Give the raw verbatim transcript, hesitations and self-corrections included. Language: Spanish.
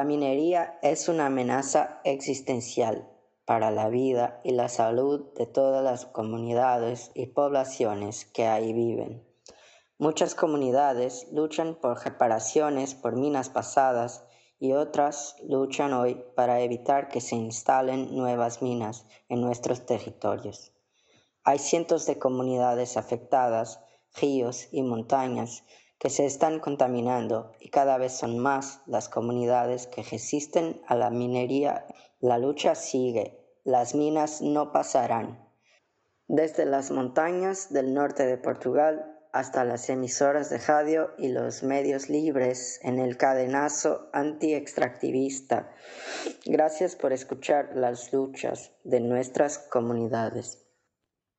minería es una amenaza existencial para la vida y la salud de todas las comunidades y poblaciones que ahí viven. Muchas comunidades luchan por reparaciones por minas pasadas y otras luchan hoy para evitar que se instalen nuevas minas en nuestros territorios. Hay cientos de comunidades afectadas, ríos y montañas que se están contaminando y cada vez son más las comunidades que resisten a la minería. La lucha sigue, las minas no pasarán. Desde las montañas del norte de Portugal hasta las emisoras de radio y los medios libres en el cadenazo anti-extractivista. Gracias por escuchar las luchas de nuestras comunidades.